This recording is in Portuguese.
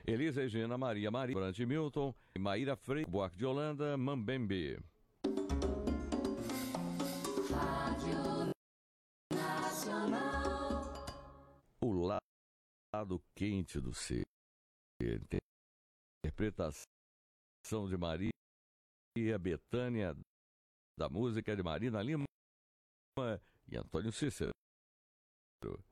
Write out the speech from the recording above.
Elisa Regina, Maria, Brant Milton, Maíra Freire, Buarque de Holanda, Mambembe. Rádio Nacional. O lado quente do ser. Interpretação de Maria Bethânia, da música de Marina Lima e Antônio Cícero.